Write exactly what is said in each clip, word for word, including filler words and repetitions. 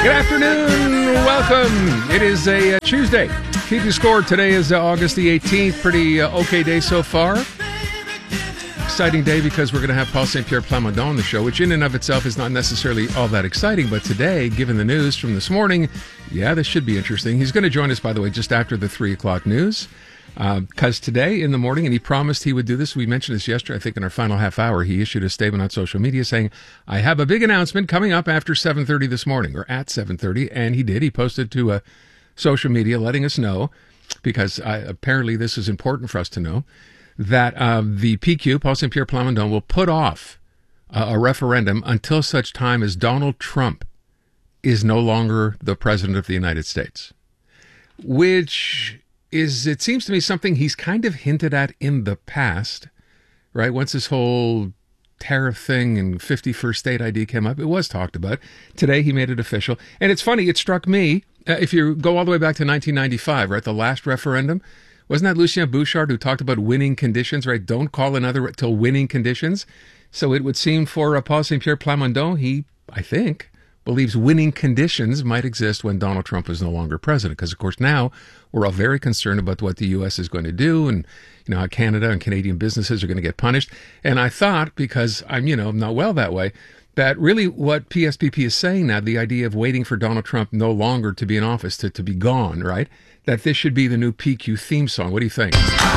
Good afternoon. Welcome. It is a uh, Tuesday. Keep your score. Today is uh, August the eighteenth. Pretty uh, okay day so far. Exciting day because we're going to have Paul Saint Pierre Plamondon on the show, which in and of itself is not necessarily all that exciting. But today, given the news from this morning, yeah, this should be interesting. He's going to join us, by the way, just after the three o'clock news. Because uh, today in the morning, and he promised he would do this, we mentioned this yesterday, I think in our final half hour, he issued a statement on social media saying, I have a big announcement coming up after seven thirty this morning, or at seven thirty, and he did. He posted to uh, social media letting us know, because uh, apparently this is important for us to know, that uh, the P Q, Paul Saint Pierre Plamondon, will put off uh, a referendum until such time as Donald Trump is no longer the president of the United States, which is, it seems to me, something he's kind of hinted at in the past, right? Once this whole tariff thing and fifty-first state I D came up, it was talked about. Today he made it official. And it's funny, it struck me, uh, if you go all the way back to nineteen ninety-five, right, the last referendum, wasn't that Lucien Bouchard who talked about winning conditions, right? Don't call another till winning conditions. So it would seem for uh, Paul Saint Pierre Plamondon, he, I think, believes winning conditions might exist when Donald Trump is no longer president. Because, of course, now we're all very concerned about what the U S is going to do and, you know, how Canada and Canadian businesses are going to get punished. And I thought, because I'm, you know, not well that way, that really what P S P P is saying now, the idea of waiting for Donald Trump no longer to be in office, to, to be gone, right? That this should be the new P Q theme song. What do you think?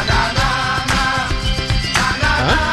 Huh?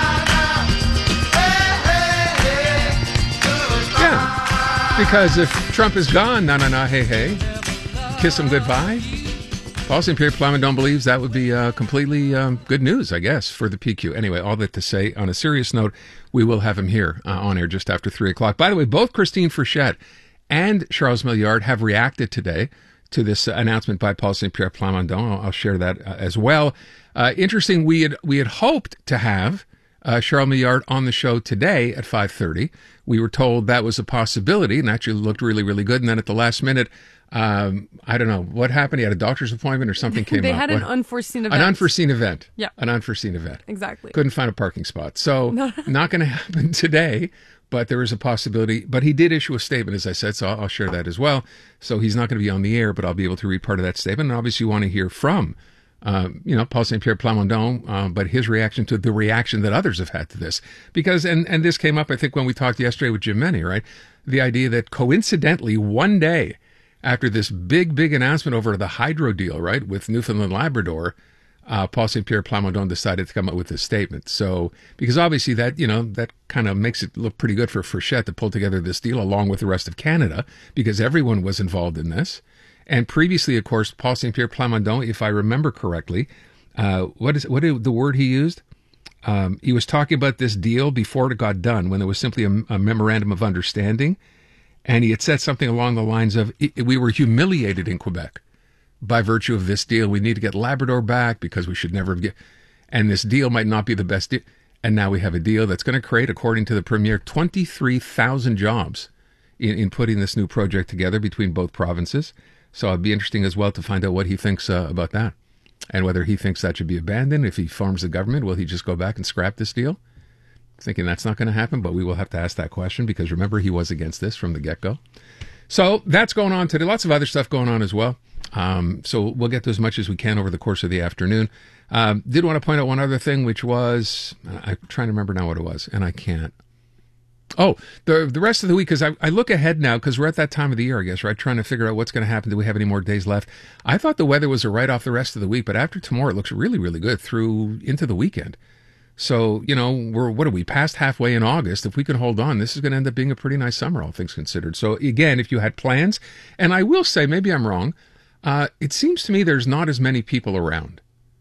Because if Trump is gone, na na na, hey hey, kiss him goodbye. Paul Saint Pierre Plamondon believes that would be uh, completely um, good news, I guess, for the P Q. Anyway, all that to say, on a serious note, we will have him here uh, on air just after three o'clock. By the way, both Christine Frechette and Charles Milliard have reacted today to this uh, announcement by Paul Saint Pierre Plamondon. I'll, I'll share that uh, as well. Uh, interesting, we had we had hoped to have Uh, Charles Milliard on the show today at five thirty. We were told that was a possibility and actually looked really, really good. And then at the last minute, um, I don't know what happened. He had a doctor's appointment or something came they up. They had what? an unforeseen event. An unforeseen event. Yeah. An unforeseen event. Exactly. Couldn't find a parking spot. So not going to happen today, but there is a possibility. But he did issue a statement, as I said, so I'll, I'll share that as well. So he's not going to be on the air, but I'll be able to read part of that statement. And obviously you want to hear from Uh, you know, Paul Saint Pierre Plamondon, uh, but his reaction to the reaction that others have had to this. Because, and, and this came up, I think, when we talked yesterday with Jim Meny, right? The idea that coincidentally, one day after this big, big announcement over the hydro deal, right, with Newfoundland Labrador, uh, Paul Saint Pierre Plamondon decided to come up with this statement. So, because obviously that, you know, that kind of makes it look pretty good for Frechette to pull together this deal along with the rest of Canada, because everyone was involved in this. And previously, of course, Paul Saint Pierre Plamondon, if I remember correctly, uh, what is what is the word he used? Um, he was talking about this deal before it got done, when there was simply a, a memorandum of understanding, and he had said something along the lines of, "We were humiliated in Quebec by virtue of this deal. We need to get Labrador back because we should never get, and this deal might not be the best deal." And now we have a deal that's going to create, according to the Premier, twenty-three thousand jobs in, in putting this new project together between both provinces. So it'd be interesting as well to find out what he thinks uh, about that, and whether he thinks that should be abandoned. If he forms the government, will he just go back and scrap this deal? Thinking that's not going to happen, but we will have to ask that question, because remember, he was against this from the get-go. So that's going on today. Lots of other stuff going on as well. Um, so we'll get to as much as we can over the course of the afternoon. Um, did want to point out one other thing, which was, I'm trying to remember now what it was, and I can't. Oh, the the rest of the week, because I, I look ahead now, because we're at that time of the year, I guess, right? Trying to figure out what's going to happen. Do we have any more days left? I thought the weather was a write-off the rest of the week, but after tomorrow, it looks really, really good through into the weekend. So, you know, we're, what are we, past halfway in August? If we can hold on, this is going to end up being a pretty nice summer, all things considered. So, again, if you had plans, and I will say, maybe I'm wrong, uh, it seems to me there's not as many people around.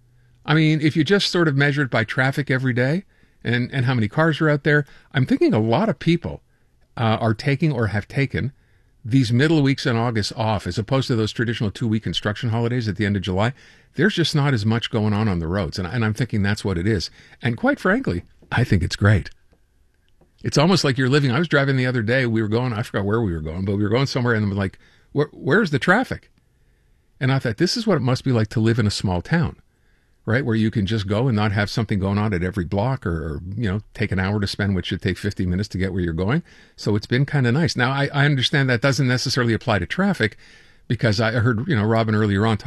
I mean, if you just sort of measure it by traffic every day, And, and how many cars are out there, I'm thinking a lot of people uh, are taking or have taken these middle weeks in August off, as opposed to those traditional two-week construction holidays at the end of July. There's just not as much going on on the roads, and, and I'm thinking that's what it is. And quite frankly, I think it's great. It's almost like you're living. I was driving the other day. We were going, I forgot where we were going, but we were going somewhere, and I'm like, Where, where's the traffic? And I thought, this is what it must be like to live in a small town, right? Where you can just go and not have something going on at every block, or, or you know, take an hour to spend, which should take fifty minutes to get where you're going. So it's been kind of nice. Now, I, I understand that doesn't necessarily apply to traffic, because I heard, you know, Robin earlier on